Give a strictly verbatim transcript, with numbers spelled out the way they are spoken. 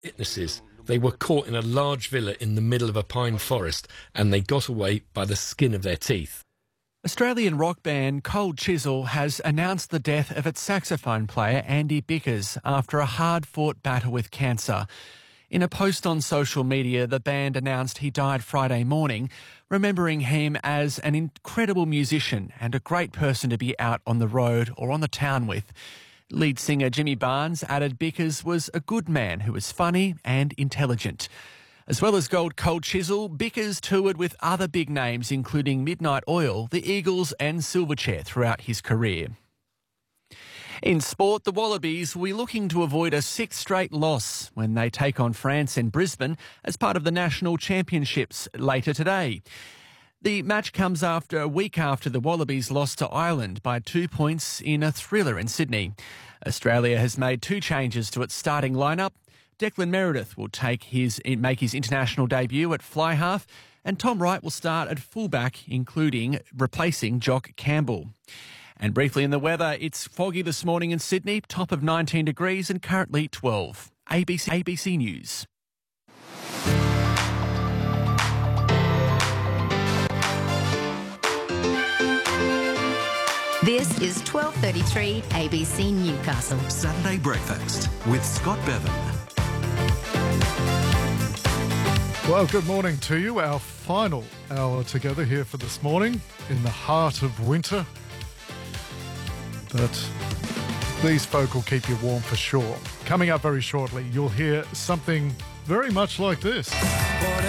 witnesses. They were caught in a large villa in the middle of a pine forest and they got away by the skin of their teeth. Australian rock band Cold Chisel has announced the death of its saxophone player Andy Bickers after a hard-fought battle with cancer. In a post on social media, the band announced he died Friday morning, remembering him as an incredible musician and a great person to be out on the road or on the town with. Lead singer Jimmy Barnes added Bickers was a good man who was funny and intelligent. As well as Gold Cold Chisel, Bickers toured with other big names including Midnight Oil, the Eagles and Silverchair throughout his career. In sport, the Wallabies will be looking to avoid a sixth straight loss when they take on France in Brisbane as part of the National Championships later today. The match comes after a week after the Wallabies lost to Ireland by two points in a thriller in Sydney. Australia has made two changes to its starting lineup. Declan Meredith will take his make his international debut at fly half, and Tom Wright will start at fullback, including replacing Jock Campbell. And briefly in the weather, it's foggy this morning in Sydney, top of nineteen degrees and currently twelve. A B C, A B C News. This is twelve thirty-three A B C Newcastle. Saturday Breakfast with Scott Bevan. Well, good morning to you. Our final hour together here for this morning in the heart of winter. But these folk will keep you warm for sure. Coming up very shortly, you'll hear something very much like this.